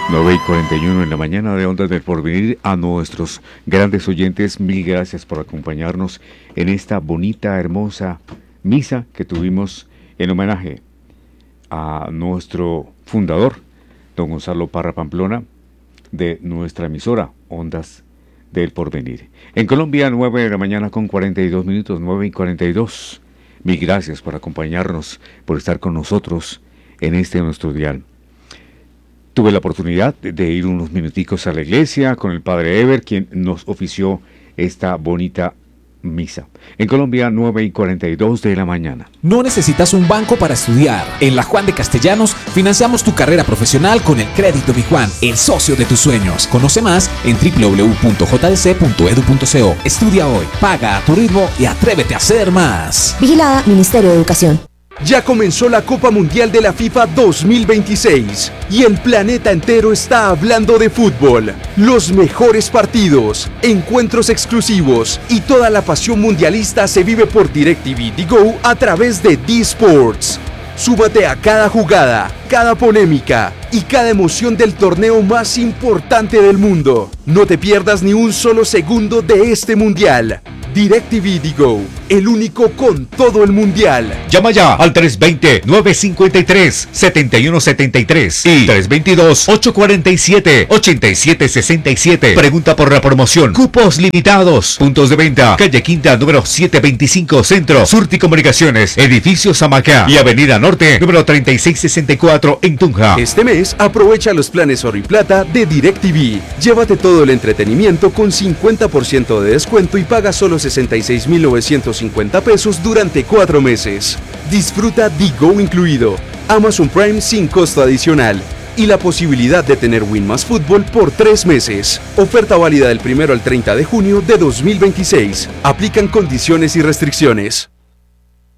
9:41 en la mañana de Ondas del Porvenir. A nuestros grandes oyentes, mil gracias por acompañarnos en esta bonita, hermosa misa que tuvimos en homenaje a nuestro fundador, don Gonzalo Parra Pamplona, de nuestra emisora Ondas del Porvenir. En Colombia, 9 de la mañana con 42 minutos, 9:42. Mil gracias por acompañarnos, por estar con nosotros en este nuestro dial. Tuve la oportunidad de ir unos minuticos a la iglesia con el padre Ever, quien nos ofició esta bonita misa. En Colombia, 9:42 de la mañana. No necesitas un banco para estudiar. En la Juan de Castellanos financiamos tu carrera profesional con el Crédito Bijuan, el socio de tus sueños. Conoce más en www.jdc.edu.co. Estudia hoy, paga a tu ritmo y atrévete a hacer más. Vigilada Ministerio de Educación. Ya comenzó la Copa Mundial de la FIFA 2026 y el planeta entero está hablando de fútbol. Los mejores partidos, encuentros exclusivos y toda la pasión mundialista se vive por DirecTV Go a través de D-Sports. Súmate a cada jugada, cada polémica y cada emoción del torneo más importante del mundo. No te pierdas ni un solo segundo de este mundial. DirecTV Go, el único con todo el mundial. Llama ya al 320-953-7173 y 322-847-8767. Pregunta por la promoción. Cupos limitados. Puntos de venta. Calle Quinta, número 725 Centro. Surti Comunicaciones. Edificio Samacá. Y Avenida Norte, número 3664 en Tunja. Este mes aprovecha los planes Oro y Plata de DirecTV. Llévate todo el entretenimiento con 50% de descuento y paga solo 66.950 pesos durante 4 meses. Disfruta Digo incluido, Amazon Prime sin costo adicional y la posibilidad de tener Win Más Fútbol por 3 meses. Oferta válida del 1 al 30 de junio de 2026. Aplican condiciones y restricciones.